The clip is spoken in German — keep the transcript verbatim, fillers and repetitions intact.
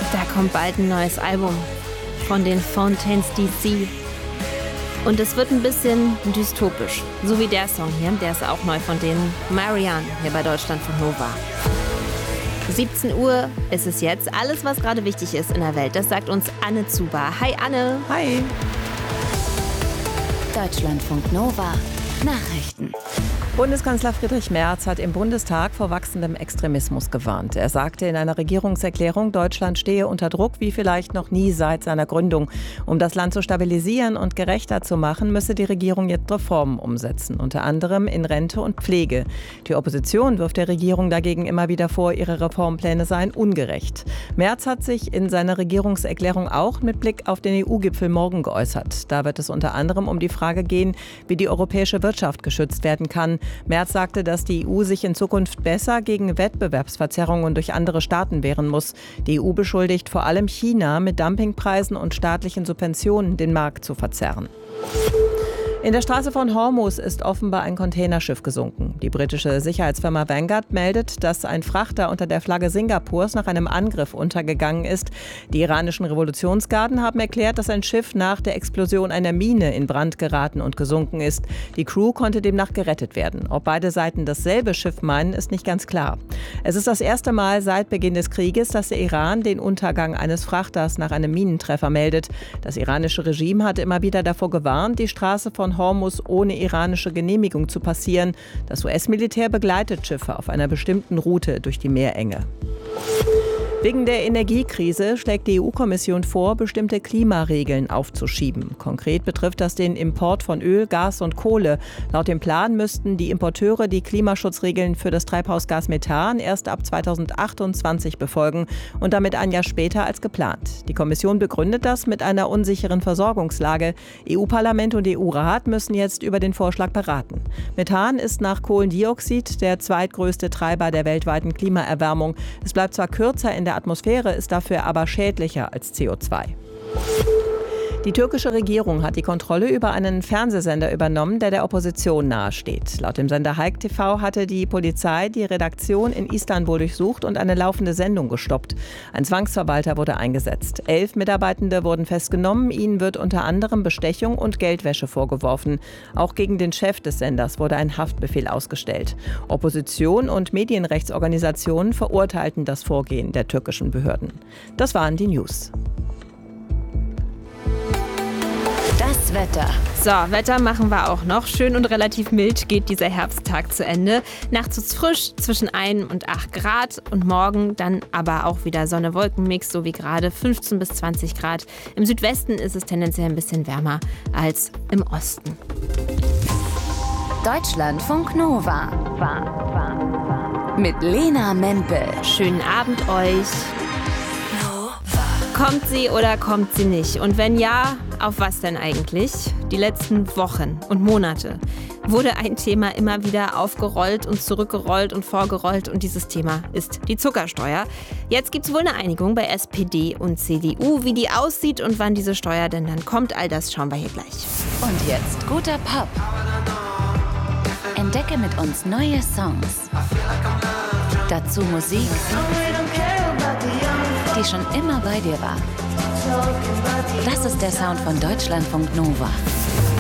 Da kommt bald ein neues Album von den Fontaines D C. Und es wird ein bisschen dystopisch. So wie der Song hier, der ist auch neu von denen. Marianne, hier bei Deutschlandfunk Nova. siebzehn Uhr ist es jetzt. Alles, was gerade wichtig ist in der Welt, das sagt uns Anne Zuber. Hi Anne. Hi. Deutschlandfunk Nova. Nachrichten. Bundeskanzler Friedrich Merz hat im Bundestag vor wachsendem Extremismus gewarnt. Er sagte in einer Regierungserklärung, Deutschland stehe unter Druck wie vielleicht noch nie seit seiner Gründung. Um das Land zu stabilisieren und gerechter zu machen, müsse die Regierung jetzt Reformen umsetzen, unter anderem in Rente und Pflege. Die Opposition wirft der Regierung dagegen immer wieder vor, ihre Reformpläne seien ungerecht. Merz hat sich in seiner Regierungserklärung auch mit Blick auf den E U-Gipfel morgen geäußert. Da wird es unter anderem um die Frage gehen, wie die europäische Wirtschaft geschützt werden kann. Merz sagte, dass die E U sich in Zukunft besser gegen Wettbewerbsverzerrungen durch andere Staaten wehren muss. Die E U beschuldigt vor allem China, mit Dumpingpreisen und staatlichen Subventionen den Markt zu verzerren. In der Straße von Hormuz ist offenbar ein Containerschiff gesunken. Die britische Sicherheitsfirma Vanguard meldet, dass ein Frachter unter der Flagge Singapurs nach einem Angriff untergegangen ist. Die iranischen Revolutionsgarden haben erklärt, dass ein Schiff nach der Explosion einer Mine in Brand geraten und gesunken ist. Die Crew konnte demnach gerettet werden. Ob beide Seiten dasselbe Schiff meinen, ist nicht ganz klar. Es ist das erste Mal seit Beginn des Krieges, dass der Iran den Untergang eines Frachters nach einem Minentreffer meldet. Das iranische Regime hatte immer wieder davor gewarnt, die Straße von Hormuz ohne iranische Genehmigung zu passieren. Das U S-Militär begleitet Schiffe auf einer bestimmten Route durch die Meerenge. Wegen der Energiekrise schlägt die E U-Kommission vor, bestimmte Klimaregeln aufzuschieben. Konkret betrifft das den Import von Öl, Gas und Kohle. Laut dem Plan müssten die Importeure die Klimaschutzregeln für das Treibhausgas Methan erst ab zweitausendachtundzwanzig befolgen und damit ein Jahr später als geplant. Die Kommission begründet das mit einer unsicheren Versorgungslage. E U-Parlament und E U-Rat müssen jetzt über den Vorschlag beraten. Methan ist nach Kohlendioxid der zweitgrößte Treiber der weltweiten Klimaerwärmung. Es bleibt zwar kürzer in der Atmosphäre, ist dafür aber schädlicher als C O zwei. Die türkische Regierung hat die Kontrolle über einen Fernsehsender übernommen, der der Opposition nahesteht. Laut dem Sender Halk T V hatte die Polizei die Redaktion in Istanbul durchsucht und eine laufende Sendung gestoppt. Ein Zwangsverwalter wurde eingesetzt. Elf Mitarbeitende wurden festgenommen. Ihnen wird unter anderem Bestechung und Geldwäsche vorgeworfen. Auch gegen den Chef des Senders wurde ein Haftbefehl ausgestellt. Opposition und Medienrechtsorganisationen verurteilten das Vorgehen der türkischen Behörden. Das waren die News. Das Wetter. So, Wetter machen wir auch noch. Schön und relativ mild geht dieser Herbsttag zu Ende. Nachts ist frisch, zwischen ein und acht Grad. Und morgen dann aber auch wieder Sonne-Wolken-Mix, so wie gerade, fünfzehn bis zwanzig Grad. Im Südwesten ist es tendenziell ein bisschen wärmer als im Osten. Deutschlandfunk Nova. Mit Lena Mempel. Schönen Abend euch. Kommt sie oder kommt sie nicht? Und wenn ja, auf was denn eigentlich? Die letzten Wochen und Monate wurde ein Thema immer wieder aufgerollt und zurückgerollt und vorgerollt und dieses Thema ist die Zuckersteuer. Jetzt gibt es wohl eine Einigung bei S P D und C D U. Wie die aussieht und wann diese Steuer denn dann kommt, all das schauen wir hier gleich. Und jetzt guter Pop. Entdecke mit uns neue Songs. Dazu Musik, die schon immer bei dir war. Das ist der Sound von Deutschlandfunk Nova.